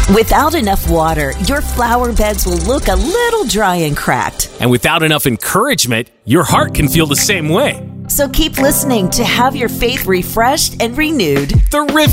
Without enough water, your flower beds will look a little dry and cracked. And without enough encouragement, your heart can feel the same way. So keep listening to have your faith refreshed and renewed. The River